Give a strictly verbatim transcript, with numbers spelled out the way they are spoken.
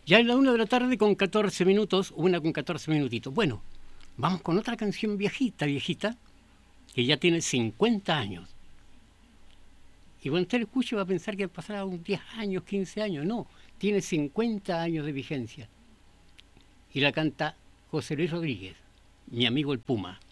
Ya es la una de la tarde con catorce minutos, una con catorce minutitos. Bueno, vamos con otra canción viejita, viejita, que ya tiene cincuenta años. Y cuando usted lo escuche va a pensar que pasará unos diez años, quince años. No, tiene cincuenta años de vigencia. Y la canta José Luis Rodríguez, mi amigo el Puma.